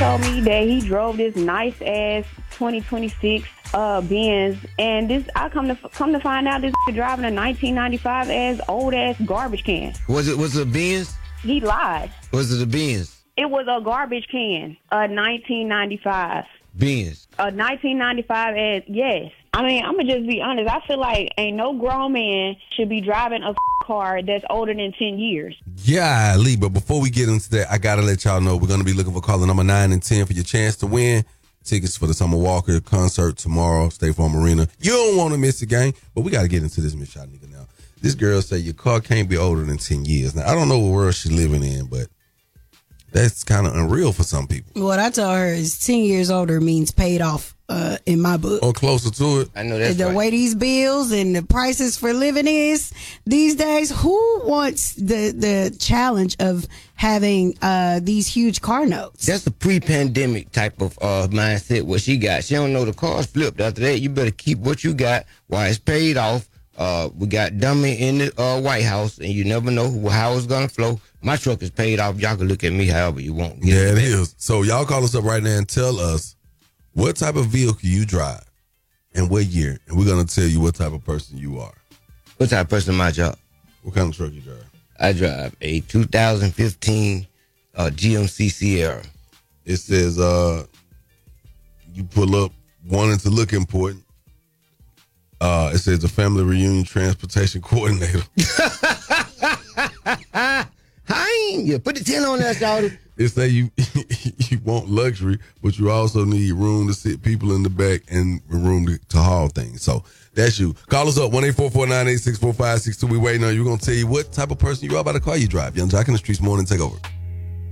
told me that he drove this nice ass 2026 Benz, and this I come to find out this driving a 1995 ass old ass garbage can. Was it a Benz? He lied. Was it a Benz? It was a garbage can, a 1995. Benz. A 1995 ass, yes. I mean, I'm gonna just be honest. I feel like ain't no grown man should be driving a car that's older than 10 years. Yeah, Lee, but before we get into that, I gotta let y'all know we're gonna be looking for caller number 9 and 10 for your chance to win tickets for the Summer Walker concert tomorrow, State Farm Arena. You don't want to miss the game, but we gotta get into this Miss Shanika now. This girl said your car can't be older than 10 years. Now, I don't know what world she's living in, but that's kind of unreal for some people. What I told her is 10 years older means paid off in my book. Or closer to it. I know that's the right. way these bills and the prices for living is these days, who wants the challenge of having these huge car notes? That's a pre-pandemic type of mindset what she got. She don't know the car's flipped. After that, you better keep what you got while it's paid off. We got dummy in the White House, and you never know how it's going to flow. My truck is paid off. Y'all can look at me however you want. Yeah, it is. So y'all call us up right now and tell us what type of vehicle you drive and what year. And we're going to tell you what type of person you are. What type of person am I, job? What kind of truck you drive? I drive a 2015 GMC Sierra. It says you pull up wanting to look important. It says the family reunion transportation coordinator. Hi, you put the 10 on that, shawty. It say you want luxury, but you also need room to sit people in the back and room to haul things. So that's you. Call us up 1-844-986-4562. We waiting on you. We're gonna tell you what type of person you are by the car you drive. Young Jock in the Streets Morning Takeover.